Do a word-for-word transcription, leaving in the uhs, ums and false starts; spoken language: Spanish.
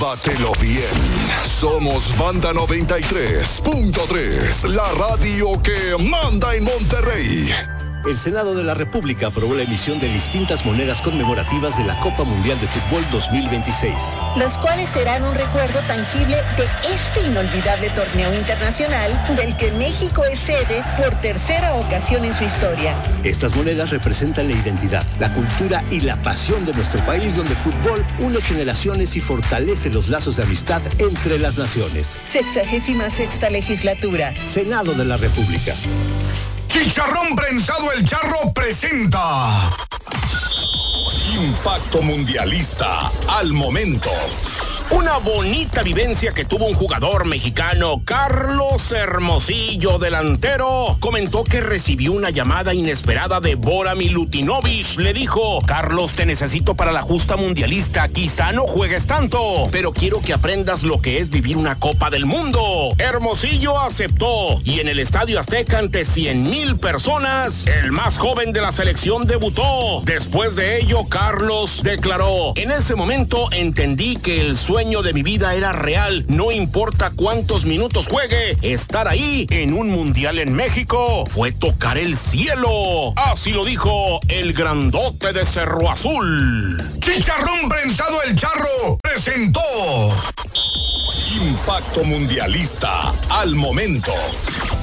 Pátelo bien. Somos Banda noventa y tres punto tres, la radio que manda en Monterrey. El Senado de la República aprobó la emisión de distintas monedas conmemorativas de la Copa Mundial de Fútbol dos mil veintiséis. Las cuales serán un recuerdo tangible de este inolvidable torneo internacional del que México es sede por tercera ocasión en su historia. Estas monedas representan la identidad, la cultura y la pasión de nuestro país, donde fútbol une generaciones y fortalece los lazos de amistad entre las naciones. Sexagésima sexta legislatura. Senado de la República. Chicharrón Prensado El Charro presenta Impacto Mundialista al momento. Una bonita vivencia que tuvo un jugador mexicano, Carlos Hermosillo, delantero, comentó que recibió una llamada inesperada de Bora Milutinovic. Le dijo: Carlos, te necesito para la justa mundialista, quizá no juegues tanto, pero quiero que aprendas lo que es vivir una Copa del Mundo. Hermosillo aceptó y en el Estadio Azteca ante cien mil personas, el más joven de la selección debutó. Después de ello, Carlos declaró: en ese momento entendí que el sueño de mi vida era real, no importa cuántos minutos juegue, estar ahí en un mundial en México fue tocar el cielo. Así lo dijo el grandote de Cerro Azul. Chicharrón Prensado El Charro presentó Impacto Mundialista al momento.